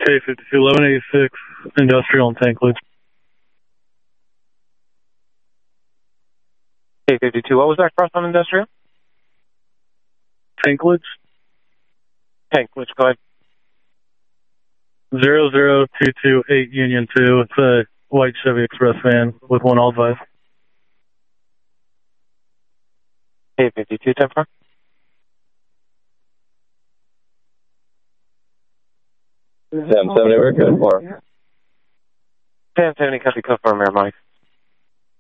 K-52, 1186, industrial and tank leads. K-52, what was that cross on industrial? Tank leads. Tank leads, go ahead. 00228 Union 2. It's a white Chevy Express van with one all-advice. K-52, 10-4. Sam 70, we're good for. Sam 70, copy code for Air Mike.